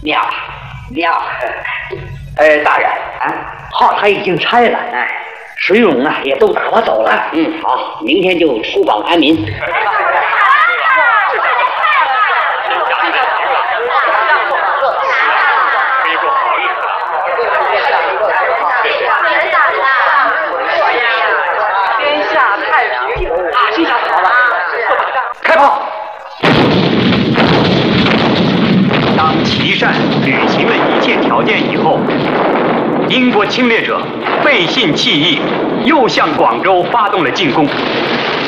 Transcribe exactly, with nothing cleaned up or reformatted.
妙了，妙了。呃，大人啊，炮台已经拆了，哎，水勇啊也都打发走了。嗯，好，明天就出保安民。 天下太平，啊，这下子好了， 开炮！ 当琦善履行了一切条件以后，英国侵略者背信弃义，又向广州发动了进攻。